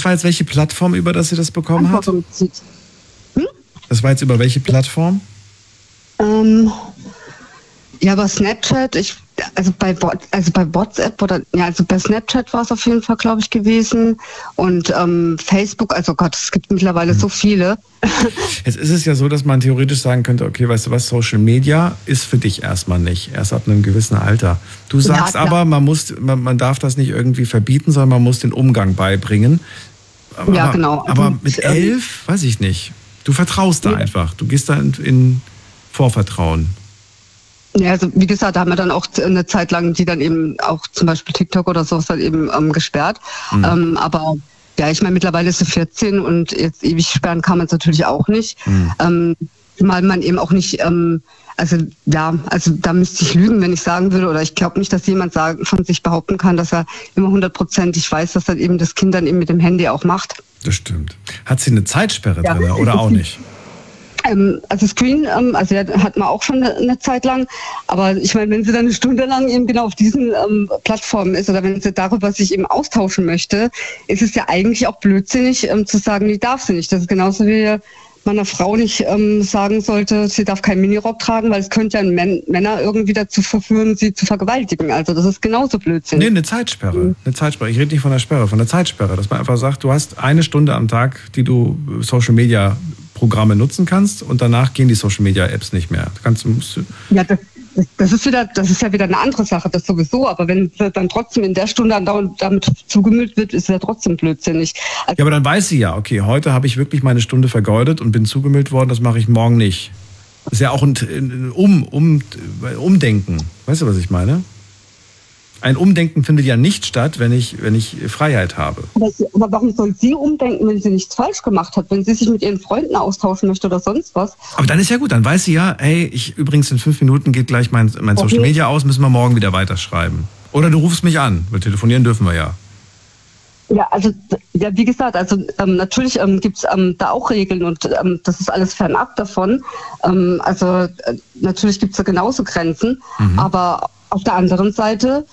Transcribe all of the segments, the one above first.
war jetzt welche Plattform, über das sie das bekommen hat? Hm? Das war jetzt über welche Plattform? Ja, über Snapchat. Also bei WhatsApp also bei Snapchat war es auf jeden Fall, glaube ich, gewesen. Und Facebook, also Gott, es gibt mittlerweile so viele. Jetzt ist es ja so, dass man theoretisch sagen könnte, okay, weißt du was, Social Media ist für dich erstmal nicht, erst ab einem gewissen Alter. Du sagst aber, man darf das nicht irgendwie verbieten, sondern man muss den Umgang beibringen. Ja, genau. Aber mit 11, weiß ich nicht. Du vertraust da einfach. Du gehst da in Vorvertrauen. Ja, also wie gesagt, da haben wir dann auch eine Zeit lang die dann eben auch zum Beispiel TikTok oder sowas dann eben gesperrt. Aber ja, ich meine, mittlerweile ist sie 14 und jetzt ewig sperren kann man es natürlich auch nicht. Weil man eben auch nicht, also da müsste ich lügen, wenn ich sagen würde, oder ich glaube nicht, dass jemand von sich behaupten kann, dass er immer 100%ig weiß, was dann eben das Kind dann eben mit dem Handy auch macht. Das stimmt. Hat sie eine Zeitsperre drin oder auch nicht? Also Screen, also hat man auch schon eine Zeit lang, aber ich meine, wenn sie dann eine Stunde lang eben genau auf diesen Plattformen ist oder wenn sie darüber sich eben austauschen möchte, ist es ja eigentlich auch blödsinnig zu sagen, die darf sie nicht. Das ist genauso wie man einer Frau nicht sagen sollte, sie darf keinen Minirock tragen, weil es könnte ja Männer irgendwie dazu verführen, sie zu vergewaltigen. Also das ist genauso blödsinnig. Nee, eine Zeitsperre. Eine Zeitsperre. Ich rede nicht von der Sperre, von der Zeitsperre. Dass man einfach sagt, du hast eine Stunde am Tag, die du Social Media Programme nutzen kannst und danach gehen die Social Media Apps nicht mehr. Ja, das ist ja wieder eine andere Sache, das sowieso, aber wenn dann trotzdem in der Stunde andauernd damit zugemüllt wird, ist es ja trotzdem blödsinnig. Also, ja, aber dann weiß sie ja, okay, heute habe ich wirklich meine Stunde vergeudet und bin zugemüllt worden, das mache ich morgen nicht. Das ist ja auch ein Umdenken. Weißt du, was ich meine? Ein Umdenken findet ja nicht statt, wenn ich Freiheit habe. Aber warum soll sie umdenken, wenn sie nichts falsch gemacht hat? Wenn sie sich mit ihren Freunden austauschen möchte oder sonst was? Aber dann ist ja gut, dann weiß sie ja, hey, übrigens in 5 Minuten geht gleich mein Social Media aus, müssen wir morgen wieder weiterschreiben. Oder du rufst mich an, weil telefonieren dürfen wir ja. Ja, also wie gesagt, also natürlich gibt's da auch Regeln und das ist alles fernab davon. Natürlich gibt's da genauso Grenzen, aber auf der anderen Seite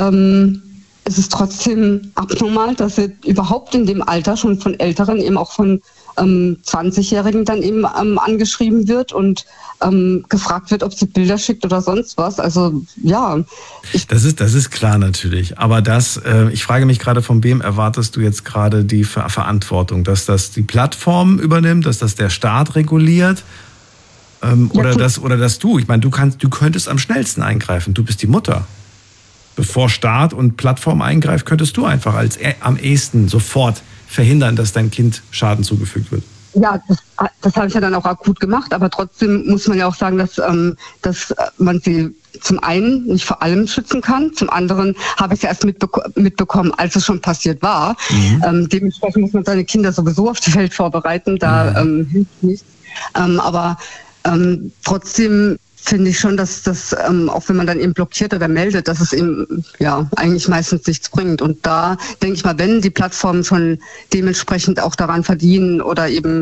es ist trotzdem abnormal, dass sie überhaupt in dem Alter schon von Älteren, eben auch von 20-Jährigen dann eben angeschrieben wird und gefragt wird, ob sie Bilder schickt oder sonst was. Also ja. Das ist klar natürlich. Aber ich frage mich gerade, von wem erwartest du jetzt gerade die Verantwortung? Dass das die Plattform übernimmt, dass das der Staat reguliert? Oder dass du? Ich meine, du könntest am schnellsten eingreifen. Du bist die Mutter. Bevor Staat und Plattform eingreift, könntest du einfach am ehesten sofort verhindern, dass dein Kind Schaden zugefügt wird. Ja, das habe ich ja dann auch akut gemacht, aber trotzdem muss man ja auch sagen, dass man sie zum einen nicht vor allem schützen kann, zum anderen habe ich es ja erst mitbekommen, als es schon passiert war. Dementsprechend muss man seine Kinder sowieso auf die Welt vorbereiten, da hilft nichts. Aber trotzdem finde ich schon, dass das, auch wenn man dann eben blockiert oder meldet, dass es eben eigentlich meistens nichts bringt. Und da denke ich mal, wenn die Plattformen schon dementsprechend auch daran verdienen oder eben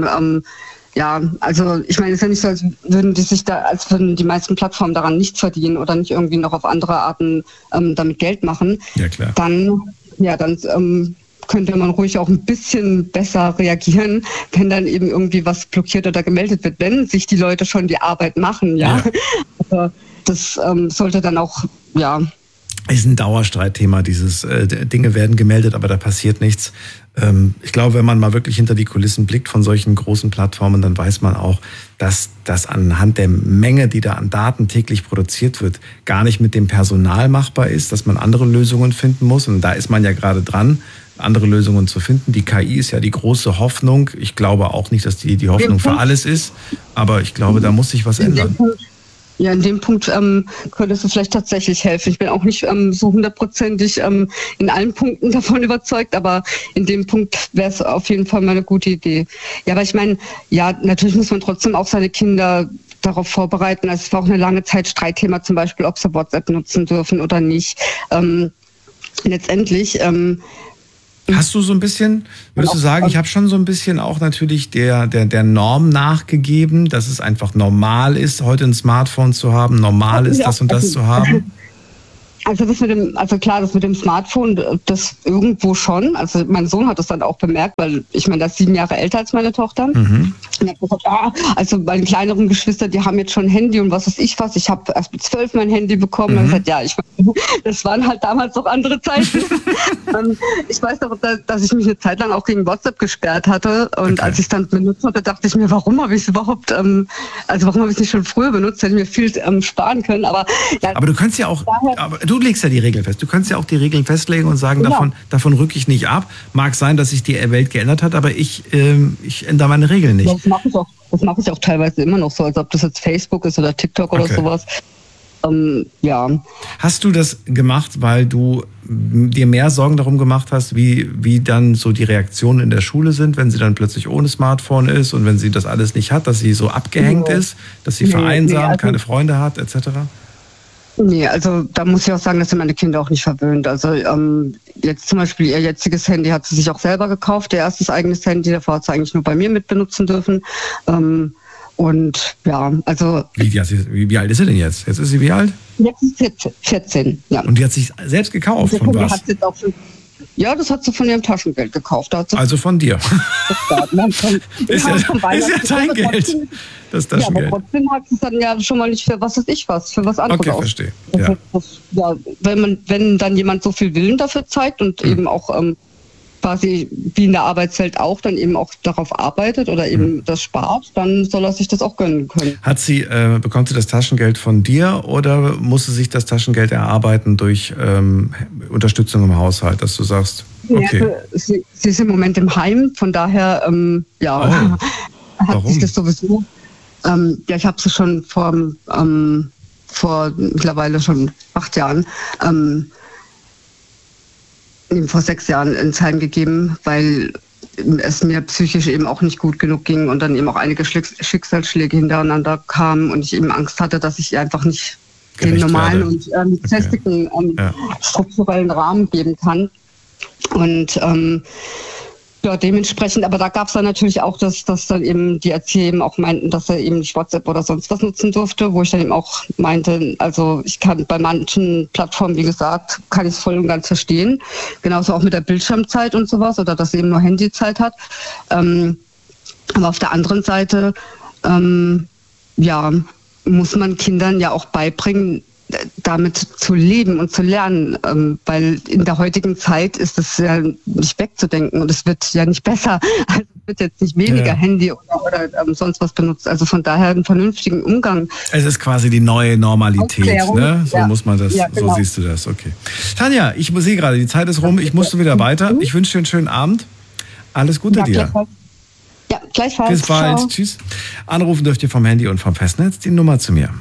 also ich meine, es ist ja nicht so, als würden die meisten Plattformen daran nichts verdienen oder nicht irgendwie noch auf andere Arten damit Geld machen. Ja, klar. Dann könnte man ruhig auch ein bisschen besser reagieren, wenn dann eben irgendwie was blockiert oder gemeldet wird, wenn sich die Leute schon die Arbeit machen, ja. Also das sollte dann auch, Ist ein Dauerstreitthema, dieses Dinge werden gemeldet, aber da passiert nichts. Ich glaube, wenn man mal wirklich hinter die Kulissen blickt von solchen großen Plattformen, dann weiß man auch, dass das anhand der Menge, die da an Daten täglich produziert wird, gar nicht mit dem Personal machbar ist, dass man andere Lösungen finden muss. Und da ist man ja gerade dran, andere Lösungen zu finden. Die KI ist ja die große Hoffnung. Ich glaube auch nicht, dass die Hoffnung für alles ist, aber ich glaube, da muss sich was ändern. Ja, in dem Punkt könntest du vielleicht tatsächlich helfen. Ich bin auch nicht so 100%ig in allen Punkten davon überzeugt, aber in dem Punkt wäre es auf jeden Fall mal eine gute Idee. Ja, aber ich meine, natürlich muss man trotzdem auch seine Kinder darauf vorbereiten. Also es war auch eine lange Zeit Streitthema, zum Beispiel, ob sie WhatsApp nutzen dürfen oder nicht. Letztendlich hast du so ein bisschen, würdest du sagen, ich habe schon so ein bisschen auch natürlich der Norm nachgegeben, dass es einfach normal ist, heute ein Smartphone zu haben, normal ist, das und das zu haben? Also das mit dem Smartphone, das irgendwo schon. Also mein Sohn hat das dann auch bemerkt, weil ich meine, das ist 7 Jahre älter als meine Tochter. Und er hat gesagt, also meine kleineren Geschwister, die haben jetzt schon ein Handy und was weiß ich was. Ich habe erst mit 12 mein Handy bekommen. Und er hat gesagt, das waren halt damals noch andere Zeiten. Ich weiß doch, dass ich mich eine Zeit lang auch gegen WhatsApp gesperrt hatte. Und als ich es dann benutzt hatte, dachte ich mir, warum habe ich es überhaupt, warum habe ich es nicht schon früher benutzt? Hätte ich mir viel sparen können. Aber du kannst ja auch, du legst ja die Regeln fest. Du kannst ja auch die Regeln festlegen und sagen, davon rücke ich nicht ab. Mag sein, dass sich die Welt geändert hat, aber ich ändere meine Regeln nicht. Ja, das mache ich auch teilweise immer noch so, als ob das jetzt Facebook ist oder TikTok oder sowas. Ja. Hast du das gemacht, weil du dir mehr Sorgen darum gemacht hast, wie dann so die Reaktionen in der Schule sind, wenn sie dann plötzlich ohne Smartphone ist und wenn sie das alles nicht hat, dass sie so abgehängt ist, dass sie vereinsamt, keine Freunde hat, etc.? Nee, also da muss ich auch sagen, dass sind meine Kinder auch nicht verwöhnt. Also jetzt zum Beispiel ihr jetziges Handy hat sie sich auch selber gekauft, ihr erstes eigenes Handy, davor hat sie eigentlich nur bei mir mit benutzen dürfen. Und ja, also... Wie alt ist sie denn jetzt? Jetzt ist sie wie alt? Jetzt ist 14, ja. Und die hat sich selbst gekauft, von was? Ja, das hat sie von ihrem Taschengeld gekauft. Also von dir. Ist ja dein Geld, das Taschengeld. Ja, aber trotzdem hat sie es dann ja schon mal nicht für was weiß ich was, für was anderes aus. Okay, verstehe. Wenn dann jemand so viel Willen dafür zeigt und eben auch quasi wie in der Arbeitswelt auch dann eben auch darauf arbeitet oder eben das spart, dann soll er sich das auch gönnen können. Bekommt sie das Taschengeld von dir oder muss sie sich das Taschengeld erarbeiten durch Unterstützung im Haushalt, dass du sagst, okay. Ja, sie ist im Moment im Heim, von daher hat sich das sowieso. Ich habe sie schon vor mittlerweile schon 8 Jahren vor 6 Jahren ins Heim gegeben, weil es mir psychisch eben auch nicht gut genug ging und dann eben auch einige Schicksalsschläge hintereinander kamen und ich eben Angst hatte, dass ich einfach nicht den normalen und festigen strukturellen Rahmen geben kann. Und dementsprechend, aber da gab es dann natürlich auch, dass dann eben die Erzieher eben auch meinten, dass er eben nicht WhatsApp oder sonst was nutzen durfte, wo ich dann eben auch meinte, also ich kann bei manchen Plattformen, wie gesagt, kann ich es voll und ganz verstehen. Genauso auch mit der Bildschirmzeit und sowas oder dass er eben nur Handyzeit hat. Aber auf der anderen Seite, muss man Kindern ja auch beibringen, damit zu leben und zu lernen, weil in der heutigen Zeit ist es ja nicht wegzudenken und es wird ja nicht besser, also es wird jetzt nicht weniger Handy oder sonst was benutzt, also von daher einen vernünftigen Umgang. Es ist quasi die neue Normalität, ne? So muss man das, genau. So siehst du das, okay. Tanja, ich sehe gerade, die Zeit ist rum, ich musste wieder weiter, ich wünsche dir einen schönen Abend, alles Gute dir. Ja, gleichfalls. Bis bald, ciao. Tschüss. Anrufen dürft ihr vom Handy und vom Festnetz, die Nummer zu mir.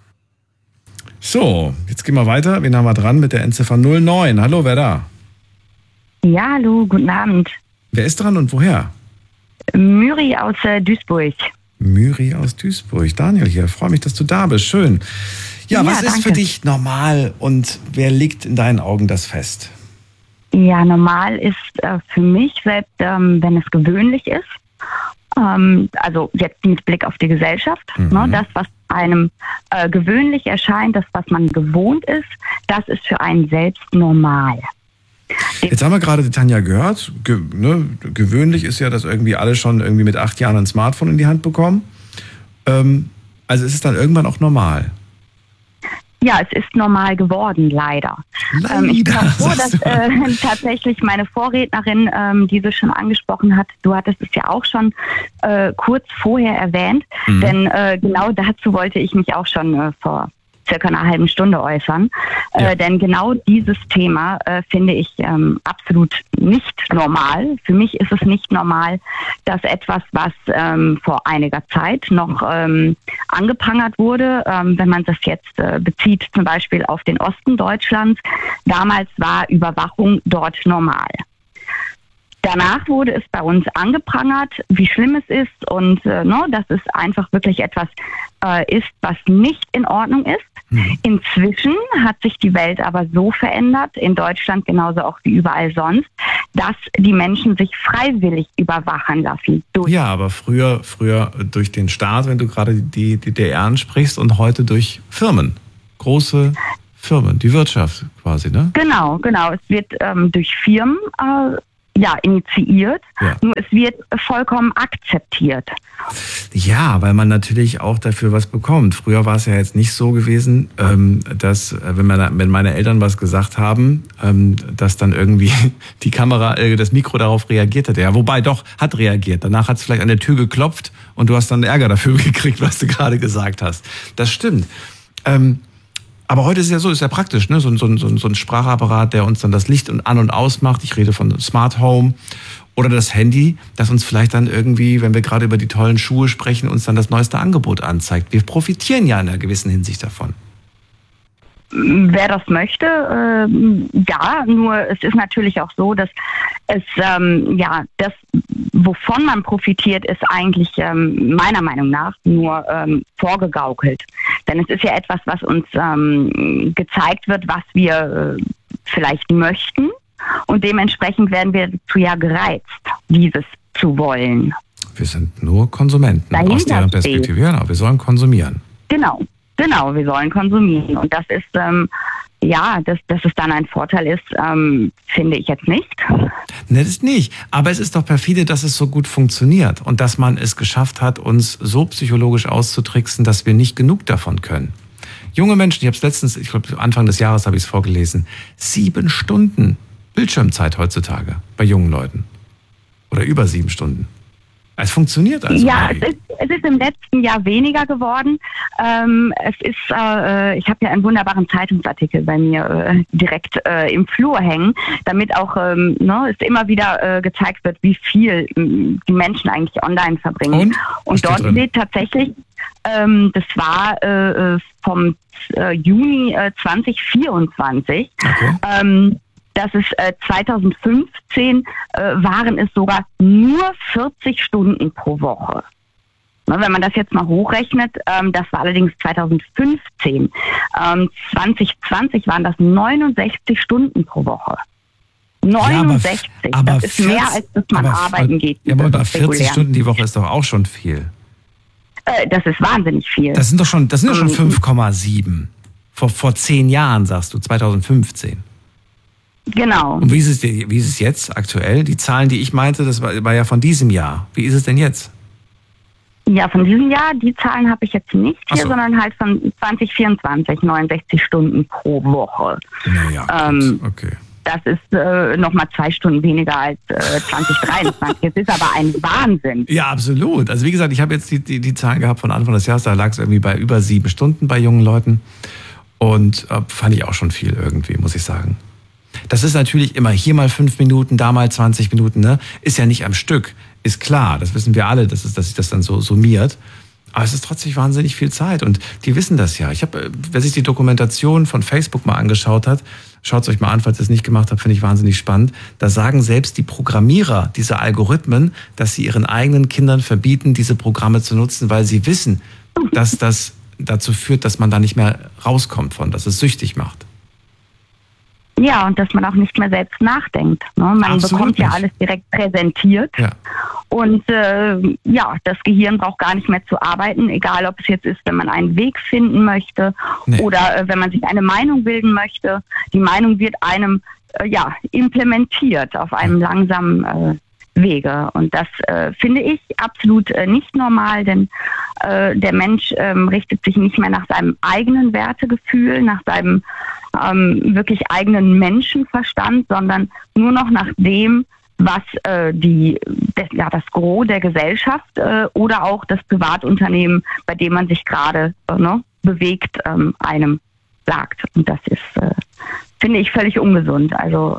So, jetzt gehen wir weiter. Wen haben wir dran mit der Endziffer 09? Hallo, wer da? Ja, hallo, guten Abend. Wer ist dran und woher? Myri aus Duisburg. Myri aus Duisburg. Daniel hier, freue mich, dass du da bist. Schön. Ja, was ist für dich normal und wer legt in deinen Augen das fest? Ja, normal ist für mich, selbst wenn es gewöhnlich ist, also jetzt mit Blick auf die Gesellschaft, ne, das, was einem gewöhnlich erscheint, das, was man gewohnt ist, das ist für einen selbst normal. Jetzt haben wir gerade die Tanja gehört, gewöhnlich ist ja, dass irgendwie alle schon irgendwie mit 8 Jahren ein Smartphone in die Hand bekommen. Also ist es dann irgendwann auch normal? Ja, es ist normal geworden, leider. Ich bin auch froh, dass tatsächlich meine Vorrednerin diese schon angesprochen hat. Du hattest es ja auch schon kurz vorher erwähnt, denn genau dazu wollte ich mich auch schon vor circa einer halben Stunde äußern. Denn genau dieses Thema finde ich absolut nicht normal. Für mich ist es nicht normal, dass etwas, was vor einiger Zeit noch angeprangert wurde, wenn man das jetzt bezieht zum Beispiel auf den Osten Deutschlands, damals war Überwachung dort normal. Danach wurde es bei uns angeprangert, wie schlimm es ist und dass es einfach wirklich etwas ist, was nicht in Ordnung ist. Inzwischen hat sich die Welt aber so verändert, in Deutschland genauso auch wie überall sonst, dass die Menschen sich freiwillig überwachen lassen. Ja, aber früher durch den Staat, wenn du gerade die DDR ansprichst, und heute durch Firmen. Große Firmen, die Wirtschaft quasi, ne? Genau. Es wird durch Firmen initiiert, nur es wird vollkommen akzeptiert. Ja, weil man natürlich auch dafür was bekommt. Früher war es ja jetzt nicht so gewesen, dass wenn meine Eltern was gesagt haben, dass dann irgendwie die Kamera, das Mikro darauf reagiert hat. Ja, wobei doch, hat reagiert. Danach hat es vielleicht an der Tür geklopft und du hast dann Ärger dafür gekriegt, was du gerade gesagt hast. Das stimmt. Aber heute ist es ja so, ist ja praktisch, ne? So ein Sprachapparat, der uns dann das Licht an und aus macht. Ich rede von Smart Home oder das Handy, das uns vielleicht dann irgendwie, wenn wir gerade über die tollen Schuhe sprechen, uns dann das neueste Angebot anzeigt. Wir profitieren ja in einer gewissen Hinsicht davon. Wer das möchte, ja, nur es ist natürlich auch so, dass es, das, wovon man profitiert, ist eigentlich meiner Meinung nach nur vorgegaukelt. Denn es ist ja etwas, was uns gezeigt wird, was wir vielleicht möchten, und dementsprechend werden wir dazu ja gereizt, dieses zu wollen. Wir sind nur Konsumenten dahinter aus deren Perspektive. Ja, genau, wir sollen konsumieren. Genau, wir sollen konsumieren. Und das ist, dass es dann ein Vorteil ist, finde ich jetzt nicht. Ne, das nicht. Aber es ist doch perfide, dass es so gut funktioniert und dass man es geschafft hat, uns so psychologisch auszutricksen, dass wir nicht genug davon können. Junge Menschen, ich habe es letztens, ich glaube Anfang des Jahres habe ich es vorgelesen, 7 Stunden Bildschirmzeit heutzutage bei jungen Leuten. Oder über 7 Stunden. Es funktioniert also. Ja, es ist im letzten Jahr weniger geworden. Ich habe ja einen wunderbaren Zeitungsartikel bei mir direkt im Flur hängen, damit auch es immer wieder gezeigt wird, wie viel die Menschen eigentlich online verbringen. Und dort steht tatsächlich, das war vom Juni 2024, okay. Dass es 2015 waren es sogar nur 40 Stunden pro Woche. Wenn man das jetzt mal hochrechnet, das war allerdings 2015. 2020 waren das 69 Stunden pro Woche. 69, aber das ist 40, mehr, als dass man arbeiten geht. Ja, aber 40 Stunden die Woche ist doch auch schon viel. Das ist wahnsinnig viel. Das sind schon 5,7. Vor 10 Jahren, sagst du, 2015. Genau. Und wie ist es jetzt aktuell? Die Zahlen, die ich meinte, das war ja von diesem Jahr. Wie ist es denn jetzt? Ja, von diesem Jahr, die Zahlen habe ich jetzt nicht hier, sondern halt von 2024, 69 Stunden pro Woche. Naja, okay. Das ist nochmal 2 Stunden weniger als 2023. Es ist aber ein Wahnsinn. Ja, absolut. Also wie gesagt, ich habe jetzt die Zahlen gehabt von Anfang des Jahres, da lag es irgendwie bei über 7 Stunden bei jungen Leuten. Und fand ich auch schon viel irgendwie, muss ich sagen. Das ist natürlich immer hier mal 5 Minuten, da mal 20 Minuten, ne? Ist ja nicht am Stück, ist klar, das wissen wir alle, dass sich das dann so summiert. Aber es ist trotzdem wahnsinnig viel Zeit und die wissen das ja. Wer sich die Dokumentation von Facebook mal angeschaut hat, schaut es euch mal an, falls ihr es nicht gemacht habt, finde ich wahnsinnig spannend. Da sagen selbst die Programmierer dieser Algorithmen, dass sie ihren eigenen Kindern verbieten, diese Programme zu nutzen, weil sie wissen, dass das dazu führt, dass man da nicht mehr rauskommt von, dass es süchtig macht. Ja, und dass man auch nicht mehr selbst nachdenkt. Ne? Man Absolut bekommt ja nicht. alles direkt präsentiert. Ja. Und das Gehirn braucht gar nicht mehr zu arbeiten, egal ob es jetzt ist, wenn man einen Weg finden möchte oder wenn man sich eine Meinung bilden möchte. Die Meinung wird einem implementiert auf einem langsamen Wege. Und das finde ich absolut nicht normal, denn der Mensch richtet sich nicht mehr nach seinem eigenen Wertegefühl, nach seinem wirklich eigenen Menschenverstand, sondern nur noch nach dem, was das Gros der Gesellschaft oder auch das Privatunternehmen, bei dem man sich gerade bewegt, einem sagt. Und das ist, finde ich, völlig ungesund. Also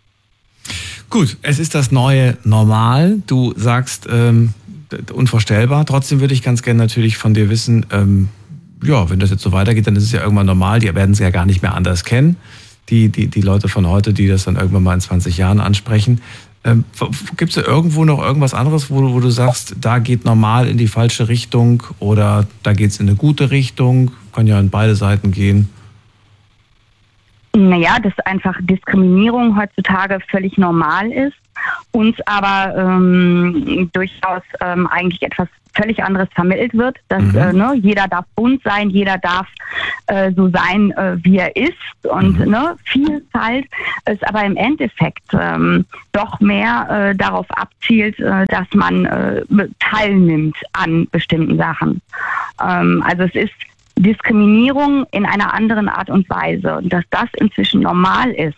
Gut, es ist das neue Normal. Du sagst unvorstellbar. Trotzdem würde ich ganz gerne natürlich von dir wissen, wenn das jetzt so weitergeht, dann ist es ja irgendwann normal. Die werden es ja gar nicht mehr anders kennen. Die Leute von heute, die das dann irgendwann mal in 20 Jahren ansprechen. Gibt es da irgendwo noch irgendwas anderes, wo du sagst, da geht normal in die falsche Richtung oder da geht es in eine gute Richtung? Kann ja in beide Seiten gehen. Naja, dass einfach Diskriminierung heutzutage völlig normal ist, uns aber durchaus eigentlich etwas völlig anderes vermittelt wird, dass jeder darf bunt sein, jeder darf so sein, wie er ist und Vielfalt ist aber im Endeffekt doch mehr darauf abzielt, dass man teilnimmt an bestimmten Sachen. Also es ist Diskriminierung in einer anderen Art und Weise und dass das inzwischen normal ist.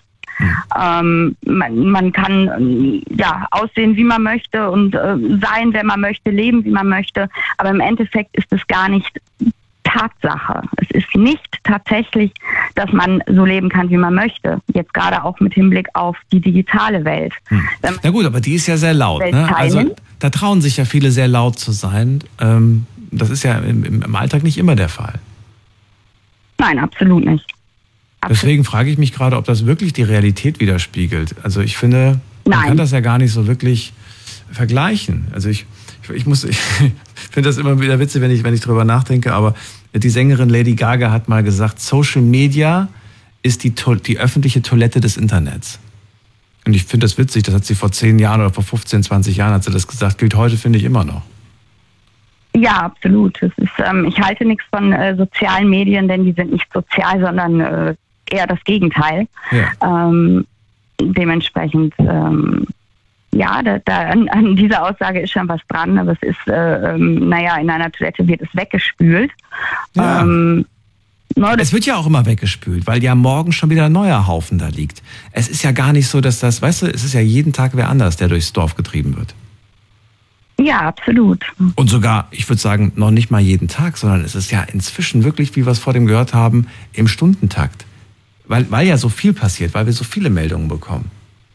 Man kann aussehen, wie man möchte und sein, wer man möchte, leben, wie man möchte, aber im Endeffekt ist es gar nicht Tatsache. Es ist nicht tatsächlich, dass man so leben kann, wie man möchte. Jetzt gerade auch mit Hinblick auf die digitale Welt. Na gut, aber die ist ja sehr laut. Ne? Also da trauen sich ja viele sehr laut zu sein. Das ist ja im Alltag nicht immer der Fall. Nein, absolut nicht. Deswegen frage ich mich gerade, ob das wirklich die Realität widerspiegelt. Also ich finde, man kann das ja gar nicht so wirklich vergleichen. Also ich finde das immer wieder witzig, wenn ich drüber nachdenke, aber die Sängerin Lady Gaga hat mal gesagt, Social Media ist die öffentliche Toilette des Internets. Und ich finde das witzig, das hat sie vor 10 Jahren oder vor 15, 20 Jahren hat sie das gesagt, gilt heute, finde ich, immer noch. Ja, absolut. Das ist, ich halte nichts von sozialen Medien, denn die sind nicht sozial, sondern eher das Gegenteil. Ja. Dementsprechend, an dieser Aussage ist schon was dran, aber es ist, in einer Toilette wird es weggespült. Ja. Es wird ja auch immer weggespült, weil ja morgen schon wieder ein neuer Haufen da liegt. Es ist ja gar nicht so, dass das, weißt du, es ist ja jeden Tag wer anders, der durchs Dorf getrieben wird. Ja, absolut. Und sogar, ich würde sagen, noch nicht mal jeden Tag, sondern es ist ja inzwischen wirklich, wie wir es vor dem gehört haben, im Stundentakt. Weil ja so viel passiert, weil wir so viele Meldungen bekommen.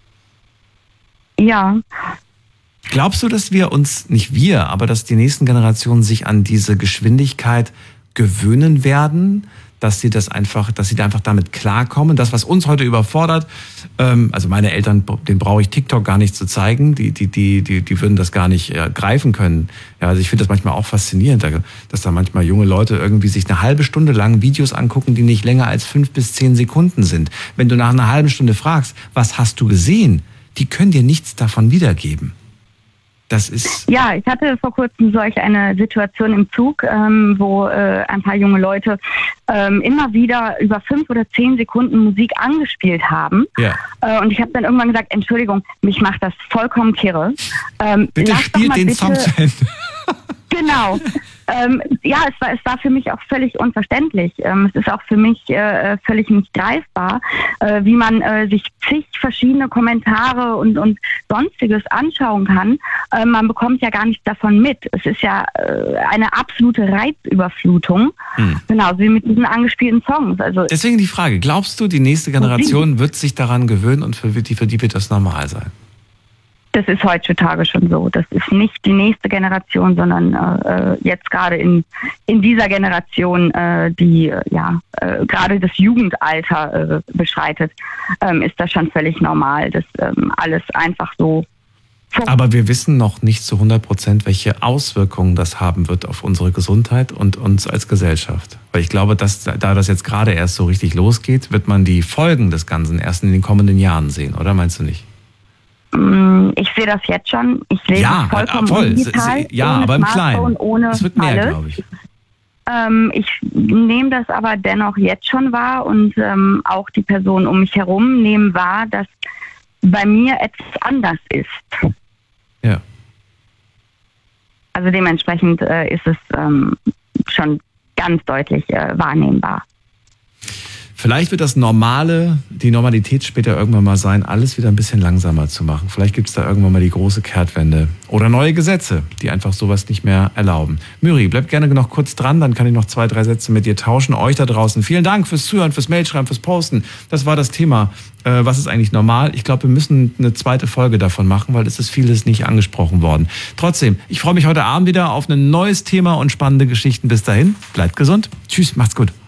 Ja. Glaubst du, dass wir uns, nicht wir, aber dass die nächsten Generationen sich an diese Geschwindigkeit gewöhnen werden? Dass sie da einfach damit klarkommen. Das, was uns heute überfordert, also meine Eltern, denen brauche ich TikTok gar nicht zu zeigen, die würden das gar nicht greifen können. Ja, also ich finde das manchmal auch faszinierend, dass da manchmal junge Leute irgendwie sich eine halbe Stunde lang Videos angucken, die nicht länger als 5 bis 10 Sekunden sind. Wenn du nach einer halben Stunde fragst, was hast du gesehen? Die können dir nichts davon wiedergeben. Das ist ja, ich hatte vor kurzem solch eine Situation im Zug, wo ein paar junge Leute immer wieder über 5 oder 10 Sekunden Musik angespielt haben. Ja. Und ich habe dann irgendwann gesagt, Entschuldigung, mich macht das vollkommen kirre. Bitte spielt den Song zu Ende. Genau. Es war für mich auch völlig unverständlich. Es ist auch für mich völlig nicht greifbar, wie man sich zig verschiedene Kommentare und Sonstiges anschauen kann. Man bekommt ja gar nichts davon mit. Es ist ja eine absolute Reizüberflutung, genauso wie mit diesen angespielten Songs. Also deswegen die Frage, glaubst du, die nächste Generation wird sich daran gewöhnen und für die wird das normal sein? Das ist heutzutage schon so. Das ist nicht die nächste Generation, sondern jetzt gerade in dieser Generation, die gerade das Jugendalter beschreitet, ist das schon völlig normal, dass alles einfach so. Aber wir wissen noch nicht zu 100%, welche Auswirkungen das haben wird auf unsere Gesundheit und uns als Gesellschaft. Weil ich glaube, dass da das jetzt gerade erst so richtig losgeht, wird man die Folgen des Ganzen erst in den kommenden Jahren sehen, oder meinst du nicht? Ich sehe das jetzt schon. Ich lebe vollkommen digital, aber im Kleinen. Ohne das wird mehr, glaube ich. Ich nehme das aber dennoch jetzt schon wahr und auch die Personen um mich herum nehmen wahr, dass bei mir etwas anders ist. Ja. Also dementsprechend ist es schon ganz deutlich wahrnehmbar. Vielleicht wird die Normalität später irgendwann mal sein, alles wieder ein bisschen langsamer zu machen. Vielleicht gibt es da irgendwann mal die große Kehrtwende oder neue Gesetze, die einfach sowas nicht mehr erlauben. Miri, bleib gerne noch kurz dran, dann kann ich noch 2, 3 Sätze mit dir tauschen. Euch da draußen, vielen Dank fürs Zuhören, fürs Mailschreiben, fürs Posten. Das war das Thema. Was ist eigentlich normal? Ich glaube, wir müssen eine zweite Folge davon machen, weil es ist vieles nicht angesprochen worden. Trotzdem, ich freue mich heute Abend wieder auf ein neues Thema und spannende Geschichten. Bis dahin, bleibt gesund. Tschüss, macht's gut.